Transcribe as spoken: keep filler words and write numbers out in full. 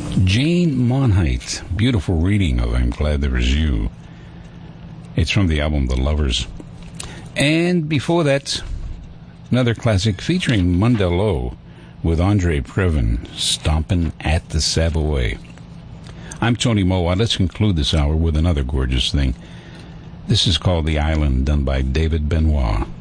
Jane Monheit, beautiful reading of I'm Glad There Was You. It's from the album The Lovers. And before that, another classic featuring Mondello with Andre Previn, Stompin' at the Savoy. I'm Tony Moa. Let's conclude this hour with another gorgeous thing. This is called The Island, done by David Benoit.